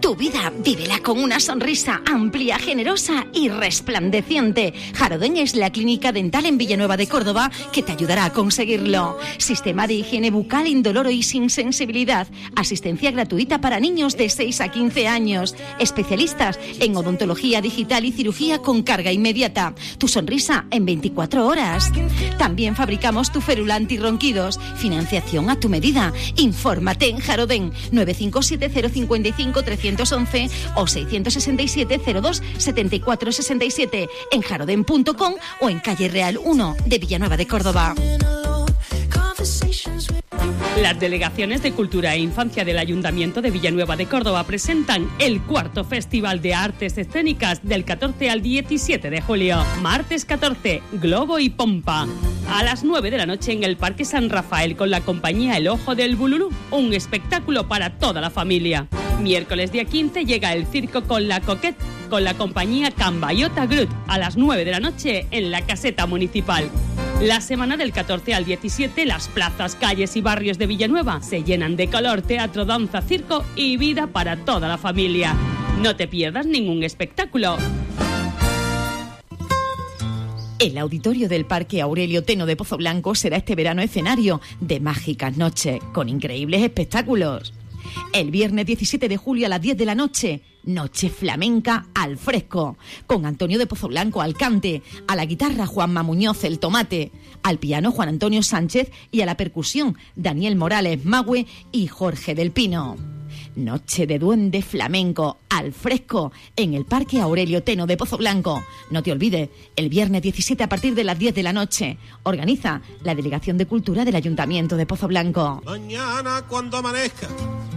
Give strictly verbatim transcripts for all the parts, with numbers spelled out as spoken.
Tu vida, vívela con una sonrisa amplia, generosa y resplandeciente. Jarodén es la clínica dental en Villanueva de Córdoba que te ayudará a conseguirlo. Sistema de higiene bucal indoloro y sin sensibilidad. Asistencia gratuita para niños de seis a quince años. Especialistas en odontología digital y cirugía con carga inmediata. Tu sonrisa en veinticuatro horas. También fabricamos tu Ferul antirronquidos. Financiación a tu medida. Infórmate en Jarodén nueve cinco siete cero cinco cinco tres once o seiscientos sesenta y siete cero dos setenta y cuatro sesenta y siete en jarodén punto com o en calle Real uno de Villanueva de Córdoba. Las delegaciones de Cultura e Infancia del Ayuntamiento de Villanueva de Córdoba presentan el cuarto Festival de Artes Escénicas del catorce al diecisiete de julio. Martes catorce, Globo y Pompa. A las nueve de la noche en el Parque San Rafael con la compañía El Ojo del Bululú. Un espectáculo para toda la familia. Miércoles día quince llega el circo con la Coquette con la compañía Cambayota Group a las nueve de la noche en la Caseta Municipal. La semana del catorce al diecisiete, las plazas, calles y barrios de Villanueva se llenan de color, teatro, danza, circo y vida para toda la familia. No te pierdas ningún espectáculo. El auditorio del Parque Aurelio Teno de Pozo Blanco será este verano escenario de mágicas noches con increíbles espectáculos. El viernes diecisiete de julio a las diez de la noche, Noche Flamenca al Fresco, con Antonio de Pozo Blanco al cante, a la guitarra Juanma Muñoz el tomate, al piano Juan Antonio Sánchez y a la percusión Daniel Morales Magüe y Jorge del Pino. Noche de duende flamenco al fresco en el Parque Aurelio Teno de Pozo Blanco. No te olvides, el viernes diecisiete a partir de las diez de la noche. Organiza la Delegación de Cultura del Ayuntamiento de Pozo Blanco. Mañana cuando amanezca.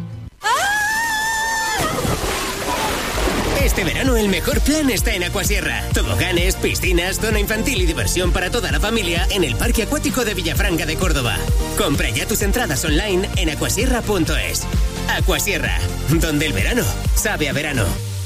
Este verano el mejor plan está en Aquasierra. Toboganes, piscinas, zona infantil y diversión para toda la familia en el Parque Acuático de Villafranca de Córdoba. Compra ya tus entradas online en aquasierra punto es. Aquasierra, donde el verano sabe a verano.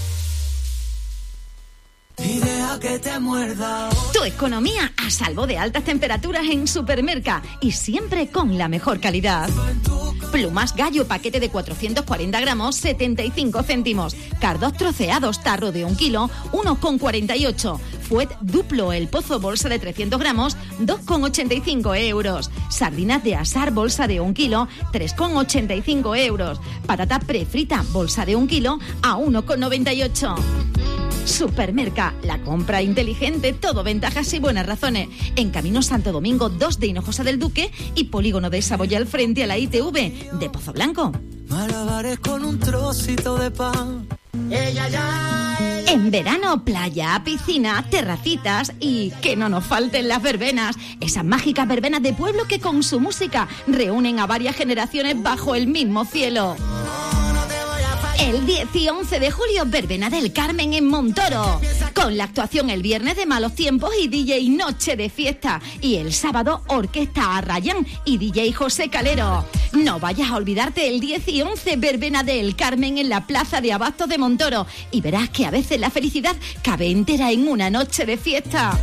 Que te muerda. Tu economía a salvo de altas temperaturas en Supermerca y siempre con la mejor calidad. Plumas Gallo, paquete de cuatrocientos cuarenta gramos, setenta y cinco céntimos. Cardos troceados, tarro de un kilo, uno con cuarenta y ocho. Fuet Duplo, el Pozo, bolsa de trescientos gramos, dos con ochenta y cinco euros. Sardinas de asar, bolsa de un kilo, tres con ochenta y cinco euros. Patata prefrita, bolsa de un kilo, a uno con noventa y ocho. Supermerca, la compra inteligente, todo ventajas y buenas razones. En Camino Santo Domingo dos de Hinojosa del Duque y Polígono de Saboya al frente a la I T V de Pozo Blanco. Malabares con un trocito de pan. Ella ya, ella... En verano, playa, piscina, terracitas y que no nos falten las verbenas. Esas mágicas verbenas de pueblo que con su música reúnen a varias generaciones bajo el mismo cielo. El diez y once de julio, Verbena del Carmen en Montoro, con la actuación el viernes de Malos Tiempos y D J Noche de Fiesta, y el sábado Orquesta Arrayán y D J José Calero. No vayas a olvidarte el diez y once, Verbena del Carmen en la Plaza de Abastos de Montoro, y verás que a veces la felicidad cabe entera en una noche de fiesta.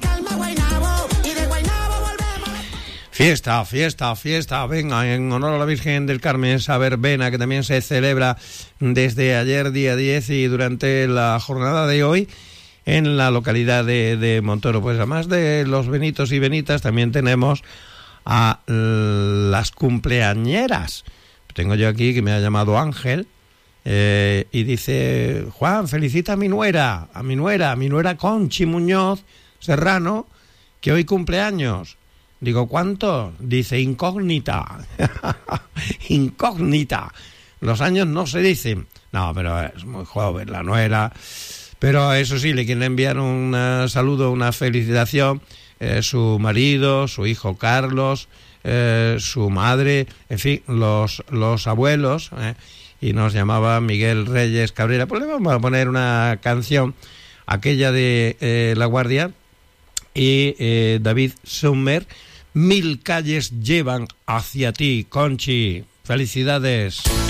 Fiesta, fiesta, fiesta, venga, en honor a la Virgen del Carmen, esa verbena que también se celebra desde ayer día diez y durante la jornada de hoy en la localidad de, de Montoro. Pues además de los benitos y benitas también tenemos a las cumpleañeras. Tengo yo aquí que me ha llamado Ángel eh, y dice: Juan, felicita a mi nuera, a mi nuera, a mi nuera Conchi Muñoz Serrano, que hoy cumpleaños. Digo, ¿cuánto? Dice, incógnita. Incógnita. Los años no se dicen. No, pero es muy joven la nuera. Pero eso sí, le quieren enviar un saludo, una felicitación. Eh, su marido, su hijo Carlos, eh, su madre, en fin, los, los abuelos. Eh, y nos llamaba Miguel Reyes Cabrera. Pues le vamos a poner una canción, aquella de eh, La Guardia y eh, David Sommer. Mil calles llevan hacia ti, Conchi. Felicidades.